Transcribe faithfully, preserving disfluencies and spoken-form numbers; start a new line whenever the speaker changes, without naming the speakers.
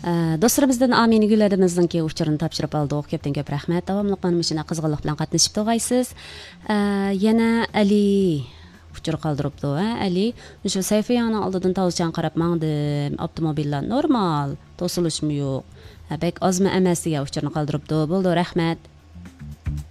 Dostlarımızdan Amini Güledimizdenki uçurunu tapşırıp aldık. Köpten köp rahmet. Davamlıq mana müşüne qızğınlıq bilan qatnaşıp toğaysız. Yana Ali uçur qaldırıpdı. Ali şu sayfayanın aldıdan tavsiyan qarap mağdım. Avtomobillar normal. Tosuluşmu yo'q. Bek azmı emas deyə uçurunu qaldırıpdı. Bo'ldi, rahmet.